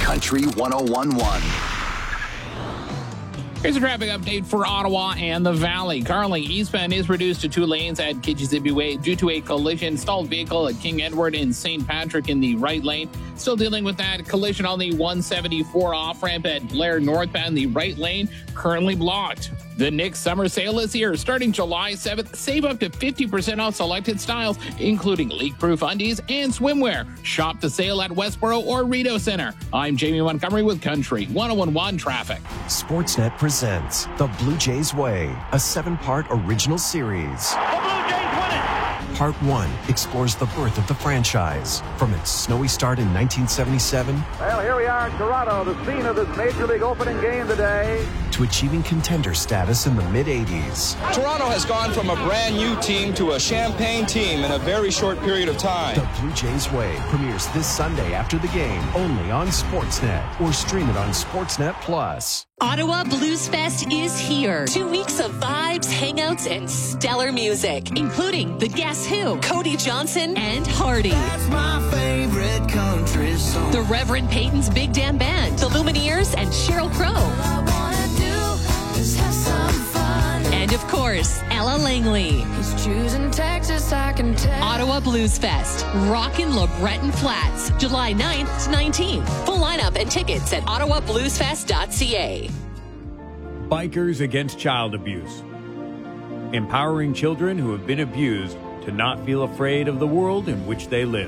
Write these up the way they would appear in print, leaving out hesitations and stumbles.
Country 101.1. Here's a traffic update for Ottawa and the Valley. Currently, eastbound is reduced to 2 lanes at Kitchissippi Way due to a collision. Stalled vehicle at King Edward and St. Patrick in the right lane. Still dealing with that collision on the 174 off-ramp at Blair northbound. The right lane currently blocked. The Nick Summer Sale is here. Starting July 7th, save up to 50% off selected styles, including leak-proof undies and swimwear. Shop the sale at Westboro or Rideau Center. I'm Jamie Montgomery with Country 101.1 Traffic. Sportsnet presents The Blue Jays Way, a 7-part original series. The Blue Jays win it! Part 1 explores the birth of the franchise, from its snowy start in 1977 Well, here we are in Toronto, the scene of this Major League opening game today, to achieving contender status in the mid-'80s. Toronto has gone from a brand new team to a champagne team in a very short period of time. The Blue Jays Way premieres this Sunday after the game, only on Sportsnet, or stream it on Sportsnet Plus. Ottawa Blues Fest is here. 2 weeks of vibes, hangouts, and stellar music, including the Guess Who, Cody Johnson, and Hardy. That's my favorite country song. The Reverend Peyton's Big Damn Band, the Lumineers, and Sheryl Crow. All I wanna do is have some fun. And of course, Ella Langley. He's choosing Texas, I can tell. Ottawa Blues Fest, Rockin' LeBreton Flats, July 9th to 19th. Full lineup and tickets at ottawabluesfest.ca. Bikers Against Child Abuse. Empowering children who have been abused to not feel afraid of the world in which they live.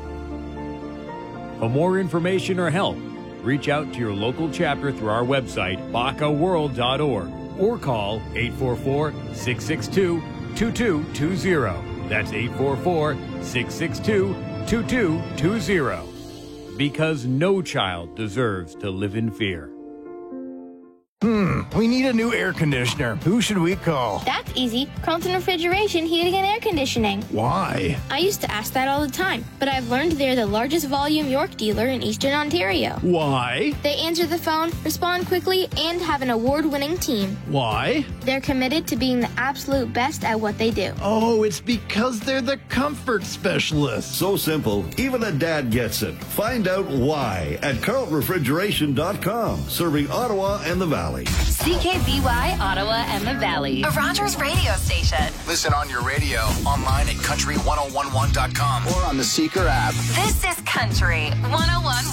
For more information or help, reach out to your local chapter through our website, bacaworld.org, or call 844-662-2220. That's 844-662-2220. Because no child deserves to live in fear. We need a new air conditioner. Who should we call? That's easy. Carlton Refrigeration, Heating and Air Conditioning. Why? I used to ask that all the time, but I've learned they're the largest volume York dealer in Eastern Ontario. Why? They answer the phone, respond quickly, and have an award-winning team. Why? They're committed to being the absolute best at what they do. Oh, it's because they're the comfort specialists. So simple, even a dad gets it. Find out why at carltonrefrigeration.com, serving Ottawa and the Valley. CKBY, Ottawa and the Valley. A Rogers radio station. Listen on your radio, online at country1011.com, or on the Seeker app. This is Country 101.1.